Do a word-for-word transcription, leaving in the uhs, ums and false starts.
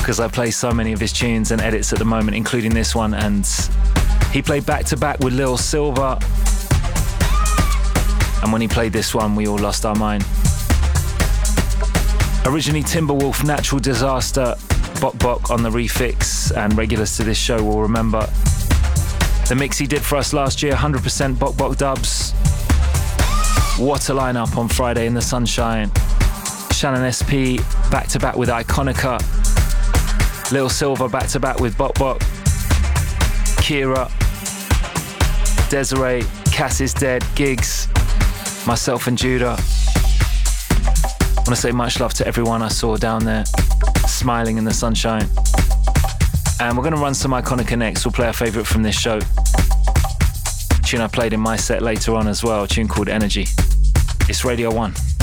because I play so many of his tunes and edits at the moment, including this one, and he played back-to-back with Lil Silver, and when he played this one, we all lost our mind. Originally Timberwolf, Natural Disaster, Bok Bok on the refix, and regulars to this show will remember the mix he did for us last year, one hundred percent Bok Bok dubs. What a lineup on Friday in the Sunshine. Shannon S P back-to-back with Iconica. Lil Silver back-to-back with Bok Bok. Kira. Desiree. Cass is Dead. Gigs. Myself and Judah. I want to say much love to everyone I saw down there, smiling in the sunshine. And we're going to run some Iconica next. We'll play a favourite from this show. Tune I played in my set later on as well, a tune called Energy. It's Radio one.